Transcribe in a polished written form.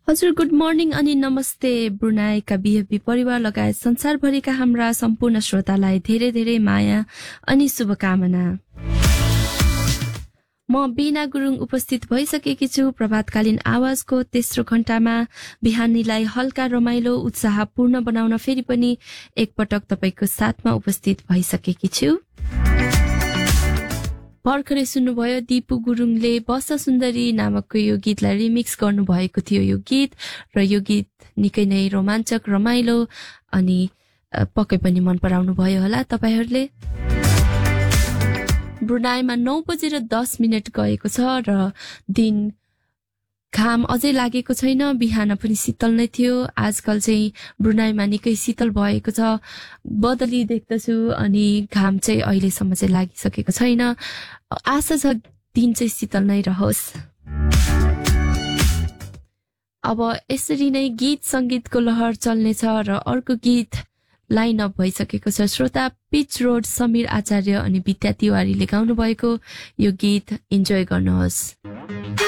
हजुर good morning अनि नमस्ते ब्रुनाईका बिहेबी परिवार लगायत संसारभरिका हाम्रा सम्पूर्ण श्रोतालाई धेरै धेरै माया अनि शुभकामना। म बीना गुरुङ उपस्थित भइसकेकी छु प्रभातकालीन आवाजको तेस्रो घण्टामा। बिहानीलाई हल्का रमाइलो उत्साहपूर्ण बनाउन फेरि पनि एकपटक तपाईको साथमा उपस्थित भइसकेकी छु। भर्खरै सुन्नुभयो दिपु गुरुङले बस सुन्दरी नामकको यो गीतलाई रिमिक्स गर्नुभएको थियो। यो गीत र यो गीत निकै नै रोमाञ्चक रमाइलो अनि पक्कै पनि मन पराउनु भयो होला तपाईहरूले। ब्रुनाईमा 9:10 गएको छ र दिन घाम अझै लागेको छैन। बिहान पनि शीतल नै थियो। आजकल चाहिँ ब्रुनाईमा निकै शीतल भएको छ। बदली देख्दछु अनि घाम चाहिँ अहिलेसम्म चाहिँ लागिसकेको छैन। आशा छ दिन चाहिँ शीतल नै रहोस्। अब यसरी नै गीत संगीतको लहर चल्नेछ र अर्को गीत लाइन अप भइसकेको छ। श्रोता पिच रोड समीर आचार्य अनि विद्या तिवारीले गाउनु भएको यो गीत इन्जोय गर्नुहोस्।